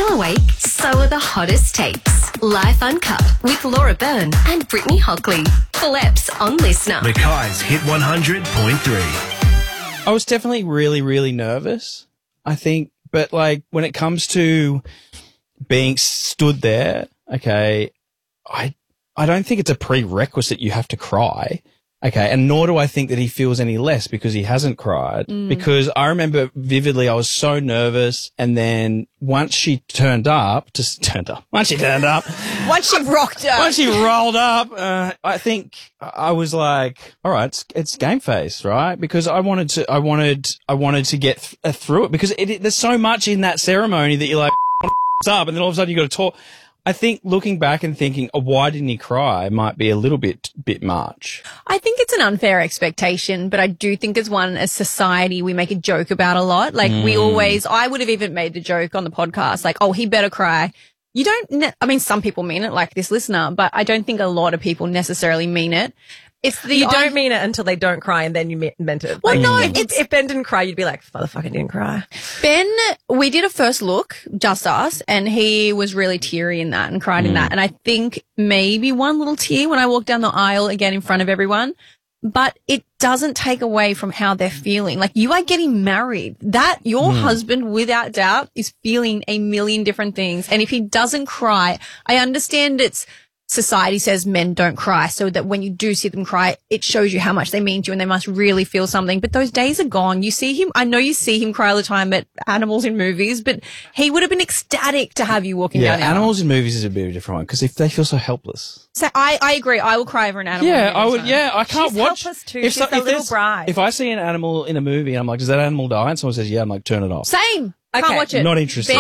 Still awake? So are the hottest takes. Life Uncut with Laura Byrne and Brittany Hockley. Full eps on Listener. Mackay's Hit 100.3. I was definitely really, really nervous, I think. But, like, when it comes to being stood there, okay, I don't think it's a prerequisite you have to cry. Okay, and nor do I think that he feels any less because he hasn't cried. Because I remember vividly I was so nervous, and then once she rolled up, Once she rolled up, I think I was like, all right, it's game face, right? Because I wanted to get through it because there's so much in that ceremony that you're like, up, and then all of a sudden you got to talk. I think looking back and thinking, oh, why didn't he cry might be a little bit much. I think it's an unfair expectation, but I do think it's one as society we make a joke about a lot. Like I would have even made the joke on the podcast, like, oh, he better cry. You don't, some people mean it, like this listener, but I don't think a lot of people necessarily mean it. You don't mean it until they don't cry and then you meant it. Well, like, no, if Ben didn't cry, you'd be like, motherfucker didn't cry. Ben, we did a first look, just us, and he was really teary in that and cried in that. And I think maybe one little tear when I walked down the aisle again in front of everyone. But it doesn't take away from how they're feeling. Like, you are getting married. Your husband, without doubt, is feeling a million different things. And if he doesn't cry, I understand society says men don't cry, so that when you do see them cry, it shows you how much they mean to you and they must really feel something. But those days are gone. You see him, I know you see him cry all the time at animals in movies, but he would have been ecstatic to have you walking down the aisle. Animals in movies is a bit of a different one because if they feel so helpless. So I agree. I will cry over an animal. Yeah, I would. Yeah, I can't She's watch. helpless too. She's the little bride. If I see an animal in a movie, I'm like, does that animal die? And someone says, yeah, I'm like, turn it off. Same. Okay. Can't watch it. Not interested.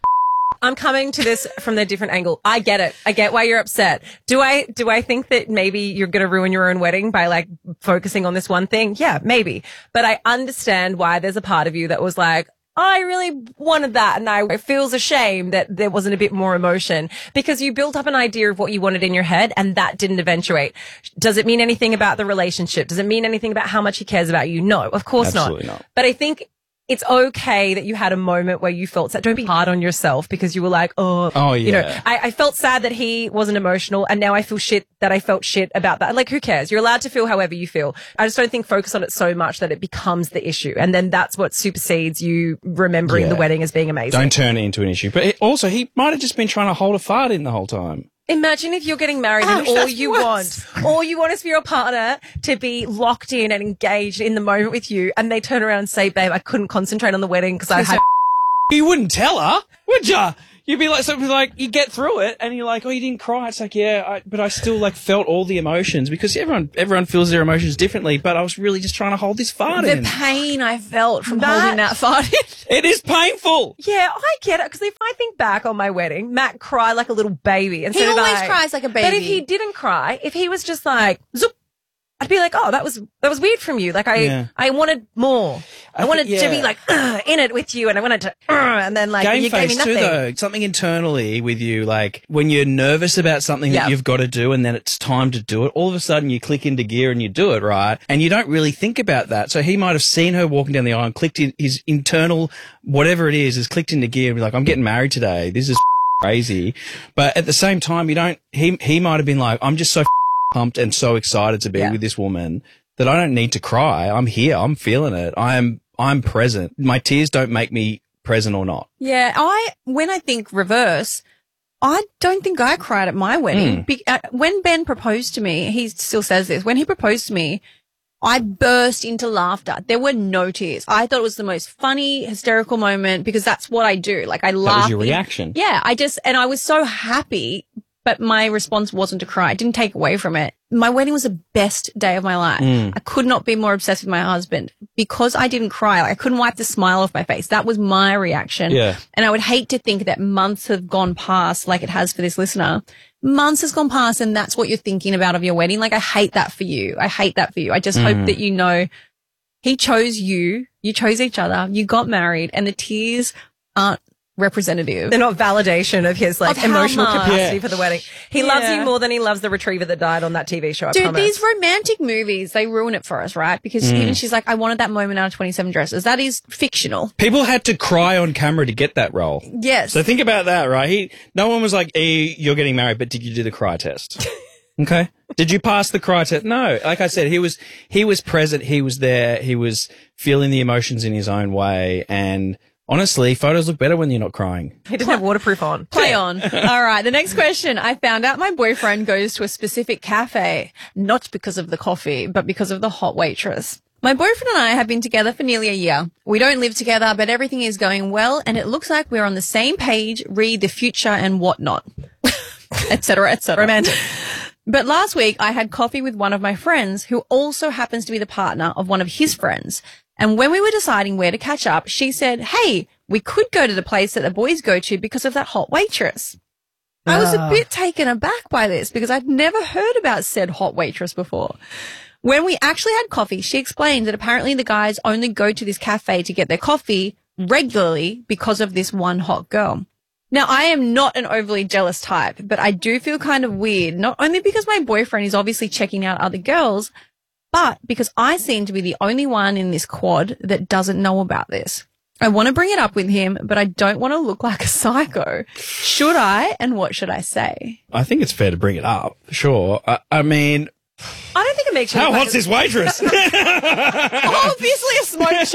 I'm coming to this from a different angle. I get it. I get why you're upset. Do I think that maybe you're going to ruin your own wedding by like focusing on this one thing? Yeah, maybe. But I understand why there's a part of you that was like, I really wanted that. And it feels a shame that there wasn't a bit more emotion because you built up an idea of what you wanted in your head and that didn't eventuate. Does it mean anything about the relationship? Does it mean anything about how much he cares about you? No, of course Absolutely not. But I think it's okay that you had a moment where you felt sad. Don't be hard on yourself because you were like, yeah. You know, I felt sad that he wasn't emotional and now I feel shit that I felt shit about that. Like, who cares? You're allowed to feel however you feel. I just don't think focus on it so much that it becomes the issue. And then that's what supersedes you remembering the wedding as being amazing. Don't turn it into an issue. But also, he might have just been trying to hold a fart in the whole time. Imagine if you're getting married and all you want is for your partner to be locked in and engaged in the moment with you and they turn around and say, babe, I couldn't concentrate on the wedding because I had... You wouldn't tell her, would ya? You'd be like, something like, you get through it and you're like, oh, you didn't cry. It's like, yeah, but I still like felt all the emotions because everyone feels their emotions differently, but I was really just trying to hold this fart in. The pain I felt from holding that fart in. It is painful. Yeah, I get it. Because if I think back on my wedding, Matt cried like a little baby. And he always cries like a baby. But if he didn't cry, if he was just like, zoop, I'd be like, oh, that was weird from you. Like I wanted more. I wanted to be like in it with you, and I wanted to, and then like game you gave me face nothing. too, though. Something internally with you, like when you're nervous about something that you've got to do, and then it's time to do it. All of a sudden, you click into gear and you do it, right? And you don't really think about that. So he might have seen her walking down the aisle and clicked in his internal whatever it is clicked into gear and be like, I'm getting married today. This is crazy. But at the same time, you don't. He might have been like, I'm just so pumped and so excited to be with this woman that I don't need to cry. I'm here. I'm feeling it. I'm present. My tears don't make me present or not. Yeah. When I think reverse, I don't think I cried at my wedding. When Ben proposed to me, he still says this. When he proposed to me, I burst into laughter. There were no tears. I thought it was the most funny, hysterical moment because that's what I do. Like I laugh. That was your reaction. Yeah. And I was so happy. But my response wasn't to cry. It didn't take away from it. My wedding was the best day of my life. I could not be more obsessed with my husband because I didn't cry. Like, I couldn't wipe the smile off my face. That was my reaction. Yeah. And I would hate to think that months have gone past like it has for this listener. Months has gone past and that's what you're thinking about of your wedding. Like, I hate that for you. I hate that for you. I just hope that you know he chose you. You chose each other. You got married and the tears aren't representative. They're not validation of his like Of how emotional much. capacity for the wedding. He loves Yeah. you more than he loves the retriever that died on that TV show. I Dude, promise. these romantic movies, they ruin it for us, right? Because even she's like, I wanted that moment out of 27 Dresses. That is fictional. People had to cry on camera to get that role. Yes. So think about that, right? No one was like, "E, you're getting married, but did you do the cry test?" Okay. Did you pass the cry test? No. Like I said, he was present. He was there. He was feeling the emotions in his own way. And honestly, photos look better when you're not crying. He didn't have waterproof on. Play on. All right. The next question. I found out my boyfriend goes to a specific cafe, not because of the coffee, but because of the hot waitress. My boyfriend and I have been together for nearly a year. We don't live together, but everything is going well, and it looks like we're on the same page, read the future and whatnot, etc., etc. Romantic. But last week, I had coffee with one of my friends who also happens to be the partner of one of his friends. And when we were deciding where to catch up, she said, hey, we could go to the place that the boys go to because of that hot waitress. I was a bit taken aback by this because I'd never heard about said hot waitress before. When we actually had coffee, she explained that apparently the guys only go to this cafe to get their coffee regularly because of this one hot girl. Now, I am not an overly jealous type, but I do feel kind of weird, not only because my boyfriend is obviously checking out other girls, but because I seem to be the only one in this quad that doesn't know about this. I want to bring it up with him, but I don't want to look like a psycho. Should I? And what should I say? I think it's fair to bring it up. Sure. I mean, I don't think it makes you how look like hot's this waitress? Obviously a smoke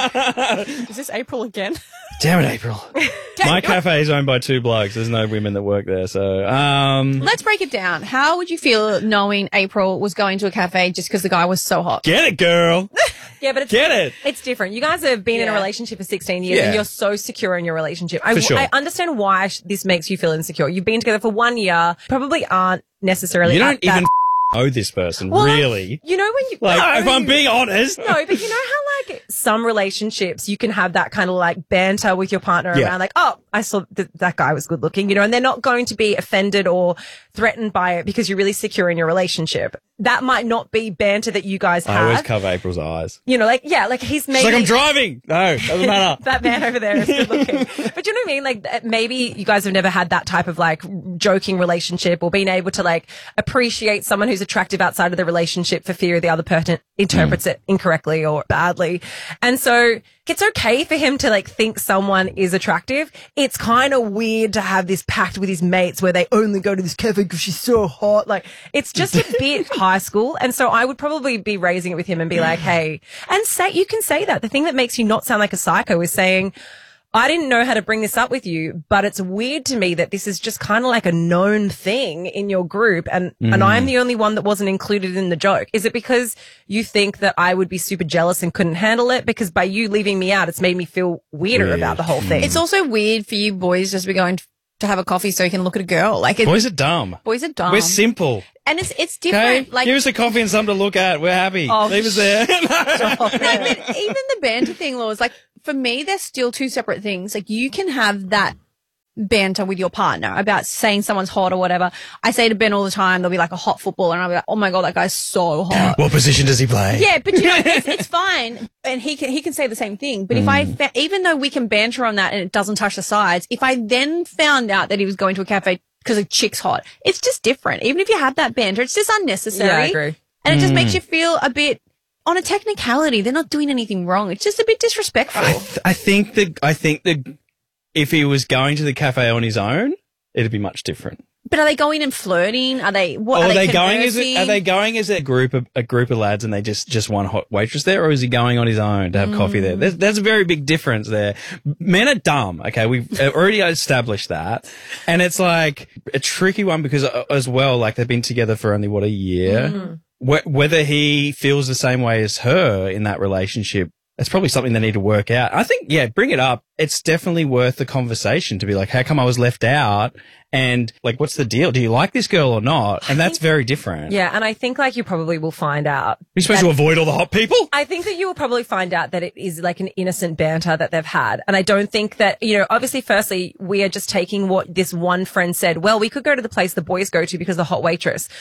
show. Is this April again? Damn it, April. My cafe is owned by two blokes. There's no women that work there. So, Let's break it down. How would you feel knowing April was going to a cafe just because the guy was so hot? get it, girl. Yeah, but Get it. It's different. You guys have been in a Yeah. relationship for 16 years Yeah. and you're so secure in your relationship. For sure. I understand why this makes you feel insecure. You've been together for 1 year, probably aren't necessarily You at don't that- even know this person, Well, really. You know when you Like, no, if I'm being honest. No, but you know how like some relationships you can have that kind of like banter with your partner Yeah. around like, oh, I saw that guy was good looking, you know, and they're not going to be offended or threatened by it because you're really secure in your relationship. That might not be banter that you guys I always have. cover April's eyes. You know, like, yeah, like he's maybe. She's like, I'm driving. No, doesn't matter. That man over there is good looking. But you know what I mean? Like maybe you guys have never had that type of like joking relationship or being able to like appreciate someone who's attractive outside of the relationship for fear the other person interprets it incorrectly or badly. And so it's okay for him to like think someone is attractive. It's kind of weird to have this pact with his mates where they only go to this cafe because she's so hot. Like it's just a bit high school. And so I would probably be raising it with him and be like, hey, and you can say that. The thing that makes you not sound like a psycho is saying, I didn't know how to bring this up with you, but it's weird to me that this is just kind of like a known thing in your group and I'm the only one that wasn't included in the joke. Is it because you think that I would be super jealous and couldn't handle it? Because by you leaving me out, it's made me feel weirder Weird. about the whole thing. It's also weird for you boys just to be going to have a coffee so you can look at a girl. Like Boys are dumb. boys are dumb. We're simple. And it's Okay? different. Like Give us a coffee and something to look at. We're happy. Oh, Leave us there. No, but even the banter thing, Laws, like for me, they're still two separate things. Like you can have that banter with your partner about saying someone's hot or whatever. I say to Ben all the time, there'll be like a hot footballer and I'll be like, oh my God, that guy's so hot. What position does he play? Yeah, but you know, it's fine. And he can say the same thing. But if even though we can banter on that and it doesn't touch the sides, if I then found out that he was going to a cafe because a chick's hot, it's just different. Even if you have that banter, it's just unnecessary. Yeah, I agree. And it just makes you feel a bit, on a technicality, they're not doing anything wrong. It's just a bit disrespectful. I think that if he was going to the cafe on his own, it'd be much different. But are they going and flirting? Are they what? Or Are they going conversing? are they going as a group of lads and they just one hot waitress there, or is he going on his own to have coffee there? There's a very big difference there. Men are dumb. Okay, we've already established that, and it's like a tricky one because as well, like they've been together for only a year. Whether he feels the same way as her in that relationship, it's probably something they need to work out. I think, yeah, bring it up. It's definitely worth the conversation to be like, how come I was left out? And like, what's the deal? Do you like this girl or not? And that's very different. Yeah, and I think like you probably will find out. You're supposed to avoid all the hot people? I think that you will probably find out that it is like an innocent banter that they've had. And I don't think that, you know, obviously, firstly, we are just taking what this one friend said. Well, we could go to the place the boys go to because of the hot waitress.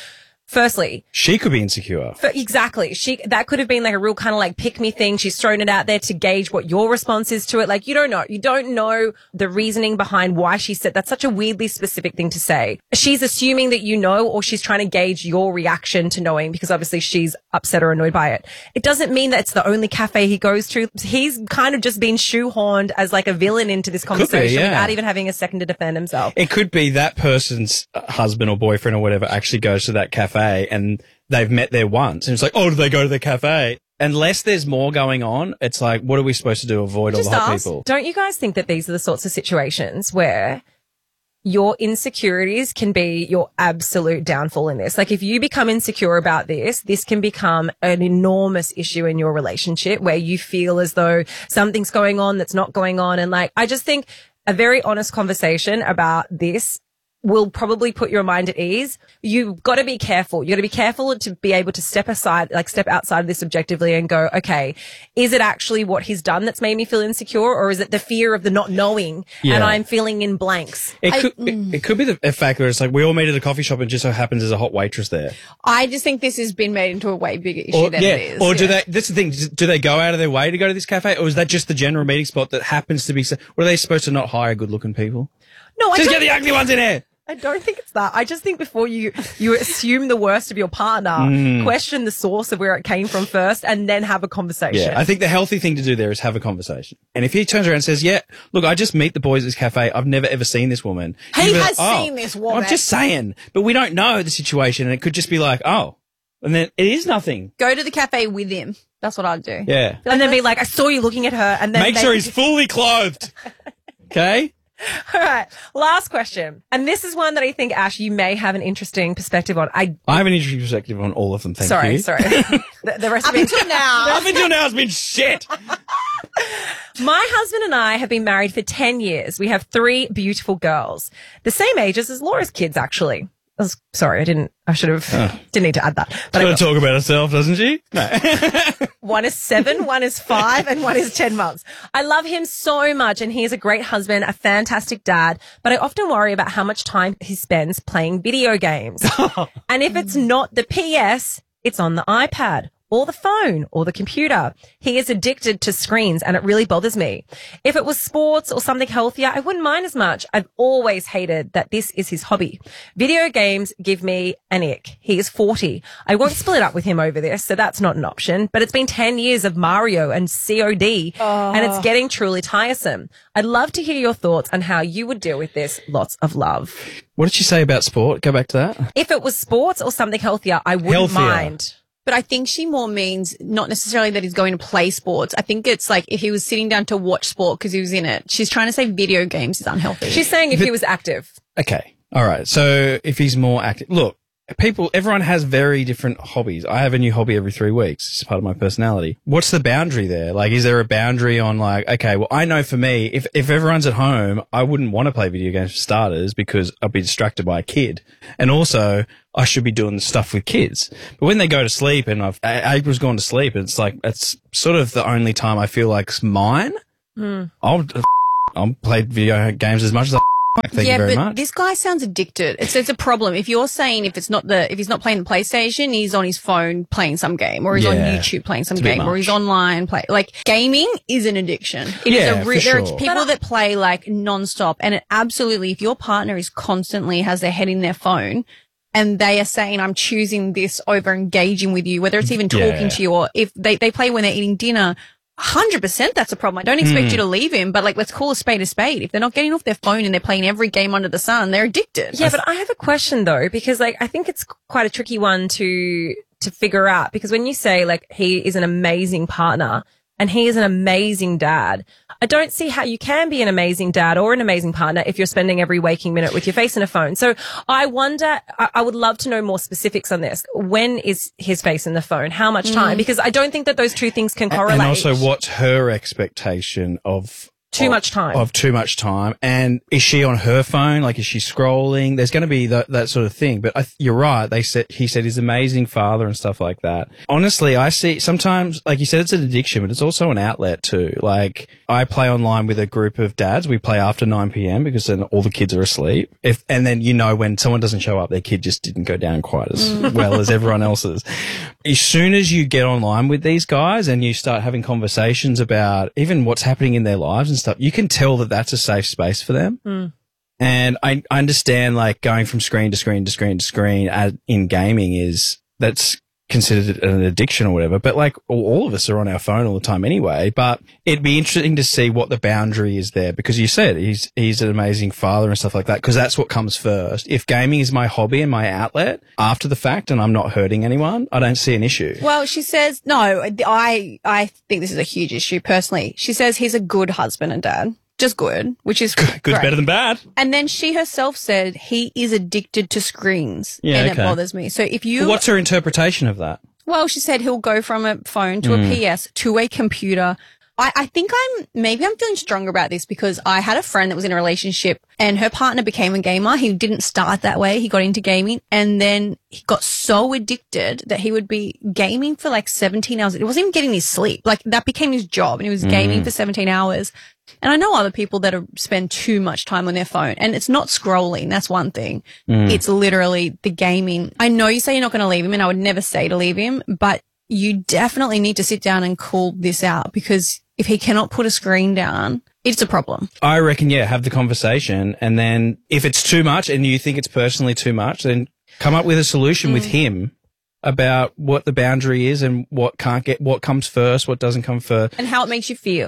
Firstly, she could be insecure. Exactly. That could have been like a real kind of like pick me thing. She's thrown it out there to gauge what your response is to it. Like, you don't know. You don't know the reasoning behind why she said that's such a weirdly specific thing to say. She's assuming that you know, or she's trying to gauge your reaction to knowing, because obviously she's upset or annoyed by it. It doesn't mean that it's the only cafe he goes to. He's kind of just been shoehorned as like a villain into this conversation without even having a second to defend himself. It could be that person's husband or boyfriend or whatever actually goes to that cafe and they've met there once. And it's like, oh, do they go to the cafe? Unless there's more going on, it's like, what are we supposed to do? Avoid all the hot people. Don't you guys think that these are the sorts of situations where your insecurities can be your absolute downfall in this? Like, if you become insecure about this can become an enormous issue in your relationship where you feel as though something's going on that's not going on. And like, I just think a very honest conversation about this will probably put your mind at ease. You've got to be careful. You've got to be careful to be able to step outside of this objectively and go, okay, is it actually what he's done that's made me feel insecure, or is it the fear of the not knowing and I'm feeling in blanks? It could be the fact that it's like we all meet at a coffee shop and just so happens there's a hot waitress there. I just think this has been made into a way bigger issue than it is. Or that's the thing. Do they go out of their way to go to this cafe, or is that just the general meeting spot that happens to be? Or are they supposed to not hire good looking people? No, just get the ugly ones in here. I don't think it's that. I just think before you assume the worst of your partner, question the source of where it came from first, and then have a conversation. Yeah, I think the healthy thing to do there is have a conversation. And if he turns around and says, yeah, look, I just meet the boys at this cafe. I've never ever seen this woman. He has seen this woman. I'm just saying. But we don't know the situation, and it could just be like, oh, and then it is nothing. Go to the cafe with him. That's what I'd do. Yeah. And then be like, I saw you looking at her, and then make sure he's fully clothed. Okay? All right. Last question. And this is one that I think, Ash, you may have an interesting perspective on. I have an interesting perspective on all of them. Thank you. Sorry. The rest Up until now. Up until now has been shit. My husband and I have been married for 10 years. We have 3 beautiful girls. The same ages as Laura's kids, actually. Sorry, didn't need to add that. But she's talk about herself, doesn't she? No. One is 7, one is 5, and one is 10 months. I love him so much, and he is a great husband, a fantastic dad, but I often worry about how much time he spends playing video games. And if it's not the PS, it's on the iPad, or the phone, or the computer. He is addicted to screens, and it really bothers me. If it was sports or something healthier, I wouldn't mind as much. I've always hated that this is his hobby. Video games give me an ick. He is 40. I won't split up with him over this, so that's not an option. But it's been 10 years of Mario and COD, and it's getting truly tiresome. I'd love to hear your thoughts on how you would deal with this. Lots of love. What did she say about sport? Go back to that. If it was sports or something healthier, I wouldn't mind. But I think she more means not necessarily that he's going to play sports. I think it's like if he was sitting down to watch sport because he was in it. She's trying to say video games is unhealthy. She's saying if he was active. Okay. All right. So if he's more active, look, everyone has very different hobbies. I have a new hobby every 3 weeks. It's part of my personality. What's the boundary there? Like, is there a boundary on like, okay, well, I know for me, if everyone's at home, I wouldn't want to play video games for starters because I'd be distracted by a kid. And also, I should be doing the stuff with kids. But when they go to sleep and April's gone to sleep, it's like, it's sort of the only time I feel like it's mine. I'll play video games as much as I Thank you very much. This guy sounds addicted. It's a problem. If you're saying if he's not playing the PlayStation, he's on his phone playing some game, or he's on YouTube playing some game, or he's online like gaming is an addiction. There are people that play like nonstop, and it absolutely, if your partner is constantly has their head in their phone and they are saying, I'm choosing this over engaging with you, whether it's even talking to you, or if they play when they're eating dinner, 100% that's a problem. I don't expect you to leave him, but like, let's call a spade a spade. If they're not getting off their phone and they're playing every game under the sun, they're addicted. Yeah, but I have a question though, because like, I think it's quite a tricky one to figure out, because when you say like, he is an amazing partner and he is an amazing dad, I don't see how you can be an amazing dad or an amazing partner if you're spending every waking minute with your face in a phone. So I wonder, I would love to know more specifics on this. When is his face in the phone? How much time? Because I don't think that those two things can correlate. And also, what's her expectation of Too much time. Of too much time. And is she on her phone? Like, is she scrolling? There's going to be that sort of thing. But you're right. He said he's an amazing father and stuff like that. Honestly, I see sometimes, like you said, it's an addiction, but it's also an outlet too. Like, I play online with a group of dads. We play after 9 p.m. because then all the kids are asleep. And then, when someone doesn't show up, their kid just didn't go down quite as well as everyone else's. As soon as you get online with these guys and you start having conversations about even what's happening in their lives and stuff, you can tell that that's a safe space for them. And I understand, like, going from screen to screen to screen to screen in gaming that's considered an addiction or whatever. But, like, all of us are on our phone all the time anyway. But it'd be interesting to see what the boundary is there, because you said he's an amazing father and stuff like that, because that's what comes first. If gaming is my hobby and my outlet after the fact and I'm not hurting anyone, I don't see an issue. Well, she says, no, I think this is a huge issue personally. She says he's a good husband and dad. Just good, which is Good's great. Better than bad. And then she herself said he is addicted to screens. Yeah, and okay. it bothers me. So if you... What's her interpretation of that? Well, she said he'll go from a phone to a PS to a computer. I think I'm feeling stronger about this because I had a friend that was in a relationship and her partner became a gamer. He didn't start that way. He got into gaming and then he got so addicted that he would be gaming for like 17 hours. It wasn't even getting his sleep. Like, that became his job and he was gaming for 17 hours. And I know other people that spend too much time on their phone, and it's not scrolling. That's one thing. It's literally the gaming. I know you say you're not going to leave him, and I would never say to leave him, but you definitely need to sit down and call this out, because if he cannot put a screen down, it's a problem. I reckon, have the conversation. And then if it's too much and you think it's personally too much, then come up with a solution with him about what the boundary is and what comes first, what doesn't come first. And how it makes you feel.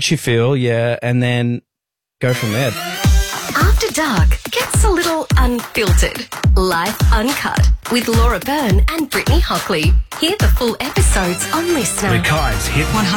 And then go from there. After Dark gets a little unfiltered. Life Uncut with Laura Byrne and Brittany Hockley. Hear the full episodes on Listener. Mackay's Hit 100.